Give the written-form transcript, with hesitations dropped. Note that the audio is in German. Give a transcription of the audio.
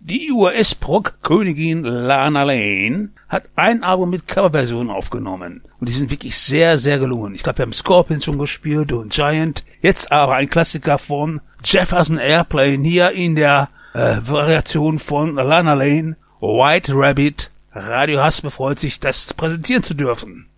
Die US-Prog-Königin Lana Lane hat ein Album mit Coverversionen aufgenommen. Und die sind wirklich sehr, sehr gelungen. Ich glaube, wir haben Scorpions schon gespielt und Giant. Jetzt aber ein Klassiker von Jefferson Airplane hier in der Variation von Lana Lane, White Rabbit. Radio Haspe freut sich, das präsentieren zu dürfen.